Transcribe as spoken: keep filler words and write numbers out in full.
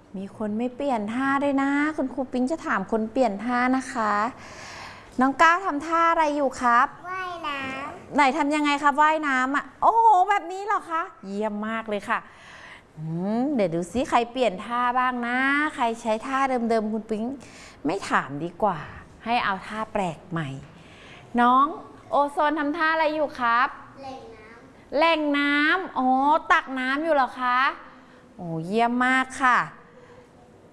มีคนไม่เปลี่ยนท่าด้วยนะคุณครูปิ๊งจะถามคนเปลี่ยนท่านะคะน้องก้าวทำท่าอะไรอยู่ครับว่ายน้ำไหนทำยังไงครับว่ายน้ำอ่ะโอ้โหแบบนี้เหรอคะเยี่ยมมากเลยค่ะเดี๋ยวดูซิใครเปลี่ยนท่าบ้างนะใครใช้ท่าเดิมๆคุณปิ๊งไม่ถามดีกว่าให้เอาท่าแปลกใหม่น้องโอโซนทำท่าอะไรอยู่ครับแหล่งน้ำแหล่งน้ำอ๋อตักน้ำอยู่เหรอคะโอ้เยี่ยมมากค่ะ